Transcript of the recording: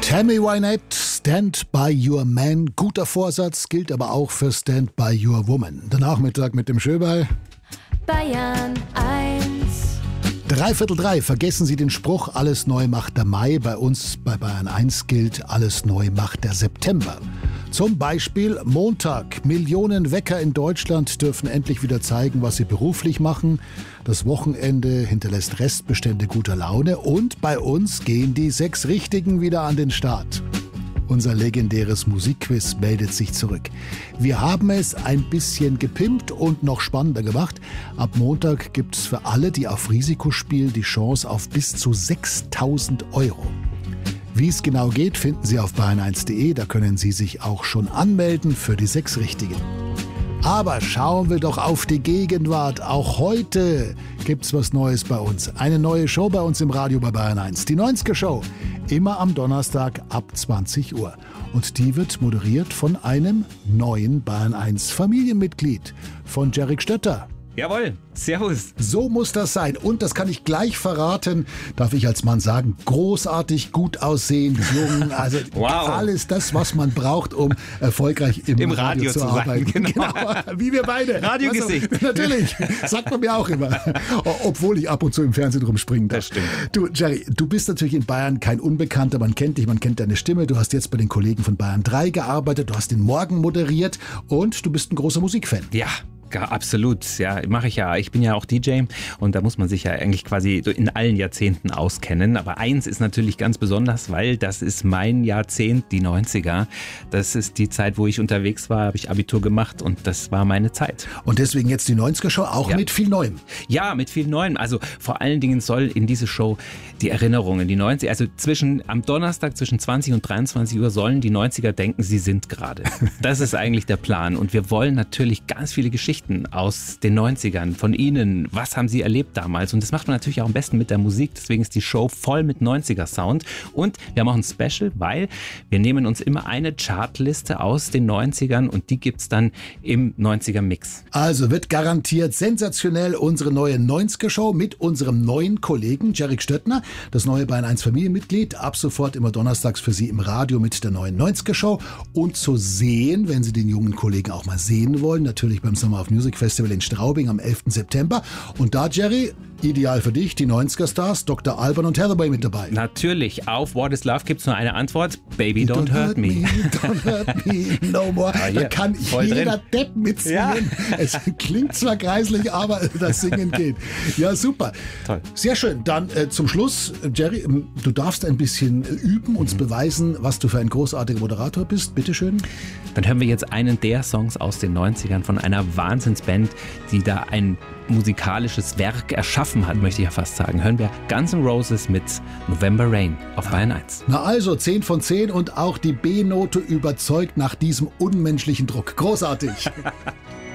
Tammy Wynette, Stand by Your Man. Guter Vorsatz, gilt aber auch für Stand by Your Woman. Der Nachmittag mit dem Schöberl. Bayern 1. 3:15. Vergessen Sie den Spruch, alles neu macht der Mai. Bei uns bei Bayern 1 gilt, alles neu macht der September. Zum Beispiel Montag. Millionen Wecker in Deutschland dürfen endlich wieder zeigen, was sie beruflich machen. Das Wochenende hinterlässt Restbestände guter Laune. Und bei uns gehen die 6 Richtigen wieder an den Start. Unser legendäres Musikquiz meldet sich zurück. Wir haben es ein bisschen gepimpt und noch spannender gemacht. Ab Montag gibt es für alle, die auf Risiko spielen, die Chance auf bis zu 6.000 Euro. Wie es genau geht, finden Sie auf bayern1.de. Da können Sie sich auch schon anmelden für die 6 Richtigen. Aber schauen wir doch auf die Gegenwart. Auch heute gibt's was Neues bei uns. Eine neue Show bei uns im Radio bei Bayern 1. Die 90er Show. Immer am Donnerstag ab 20 Uhr. Und die wird moderiert von einem neuen Bayern 1 Familienmitglied. Von Jerry Stötter. Jawohl, servus. So muss das sein. Und das kann ich gleich verraten, darf ich als Mann sagen, großartig, gut aussehend, jung, also wow. Alles das, was man braucht, um erfolgreich im Radio zu arbeiten. Genau. Wie wir beide. Radiogesicht. Also, natürlich, sagt man mir auch immer. Obwohl ich ab und zu im Fernsehen rumspringen darf. Das stimmt. Du, Jerry, du bist natürlich in Bayern kein Unbekannter, man kennt dich, man kennt deine Stimme. Du hast jetzt bei den Kollegen von Bayern 3 gearbeitet, du hast den Morgen moderiert und du bist ein großer Musikfan. Ja. Ja, absolut, ja, mache ich ja. Ich bin ja auch DJ und da muss man sich ja eigentlich quasi in allen Jahrzehnten auskennen. Aber eins ist natürlich ganz besonders, weil das ist mein Jahrzehnt, die 90er. Das ist die Zeit, wo ich unterwegs war, habe ich Abitur gemacht und das war meine Zeit. Und deswegen jetzt die 90er-Show auch mit viel Neuem. Ja, mit viel Neuem. Also vor allen Dingen soll in diese Show die Erinnerungen, die 90er, also am Donnerstag zwischen 20 und 23 Uhr sollen die 90er denken, sie sind gerade. Das ist eigentlich der Plan. Und wir wollen natürlich ganz viele Geschichten aus den 90ern von Ihnen. Was haben Sie erlebt damals? Und das macht man natürlich auch am besten mit der Musik. Deswegen ist die Show voll mit 90er-Sound. Und wir haben auch ein Special, weil wir nehmen uns immer eine Chartliste aus den 90ern und die gibt's dann im 90er-Mix. Also wird garantiert sensationell unsere neue 90er-Show mit unserem neuen Kollegen Jerry Stöttner, das neue Bayern 1 Familienmitglied. Ab sofort immer donnerstags für Sie im Radio mit der neuen 90er-Show. Und zu sehen, wenn Sie den jungen Kollegen auch mal sehen wollen, natürlich beim Summer of Music Festival in Straubing am 11. September. Und da, Jerry, ideal für dich, die 90er-Stars, Dr. Alban und Hathaway mit dabei. Natürlich, auf What is Love gibt es nur eine Antwort. Baby, don't hurt me. Don't hurt me no more. Da kann jeder Depp mitsingen. Ja. Es klingt zwar kreislich, aber das Singen geht. Ja, super. Toll. Sehr schön. Dann zum Schluss, Jerry, du darfst ein bisschen üben, uns beweisen, was du für ein großartiger Moderator bist. Bitteschön. Dann hören wir jetzt einen der Songs aus den 90ern von einer Wahnsinnsband, die da ein musikalisches Werk erschaffen hat, möchte ich ja fast sagen. Hören wir Guns N' Roses mit November Rain auf Bayern 1. Na also, 10 von 10 und auch die B-Note überzeugt nach diesem unmenschlichen Druck. Großartig.